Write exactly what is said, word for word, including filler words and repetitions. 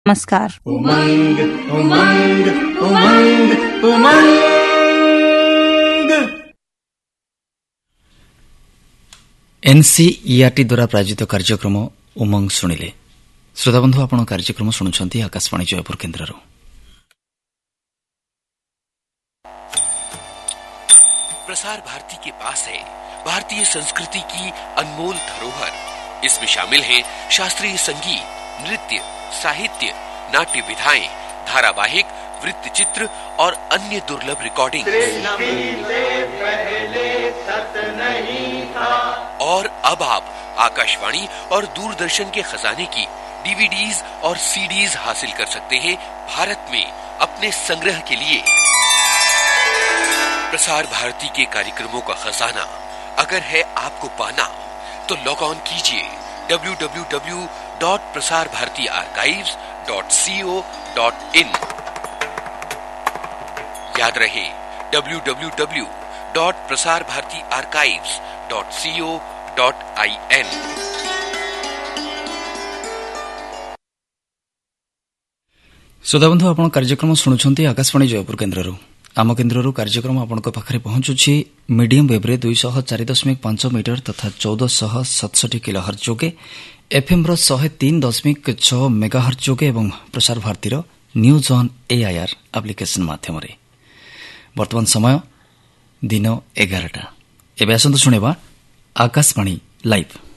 नमस्कार। उमंग उमंग उमंग उमंग एनसीईआरटी द्वारा प्रायोजित कार्यक्रम उमंग शुणिले। श्रोताबंधु आपण कार्यक्रम शुणुछंती आकाशवाणी जयपुर केन्द्रରୁ। प्रसार भारती के पास है भारतीय संस्कृति की अनमोल धरोहर। इसमें शामिल हैं शास्त्रीय संगीत, नृत्य, साहित्य, नाट्य विधाएं, धारावाहिक, वृत्त चित्र और अन्य दुर्लभ रिकॉर्डिंग। और अब आप आकाशवाणी और दूरदर्शन के खजाने की डीवीडीज और सीडीज हासिल कर सकते हैं भारत में अपने संग्रह के लिए। प्रसार भारती के कार्यक्रमों का खजाना अगर है आपको पाना तो लॉग ऑन कीजिए W W W dot Prasar Bharati archives dot C O dot in. याद रहे W W W dot Prasar Bharati archives dot C O dot I N. श्रोताबंधु आपण कार्यक्रम शुणुछंती आकाशवाणी जयपुर केन्द्रରୁ। आम केन्द्रରୁ कार्यक्रम आपणक पाखरे पहुंचुछि मीडियम वेव रे दुई सौ चार दशमिक पांच मीटर तथा चौदह सौ सतसठ किलोहर्ट्ज जोगे, एफएम रो सौ तीन दशमिक छह मेगाहर्ट्ज जोगे एवं प्रसार भारतीर न्यूज ऑन एआईआर एप्लिकेशन माध्यम रे। वर्तमान समय दिन एगारटा। एबे आसंतु शुणिबा आकाशवाणी लाइव।